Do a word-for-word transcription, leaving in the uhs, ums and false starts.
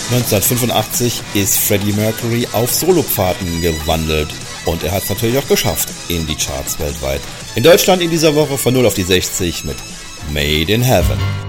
neunzehnhundertfünfundachtzig ist Freddie Mercury auf Solopfaden gewandelt und er hat es natürlich auch geschafft in die Charts weltweit. In Deutschland in dieser Woche von null auf die sechzig mit Made in Heaven.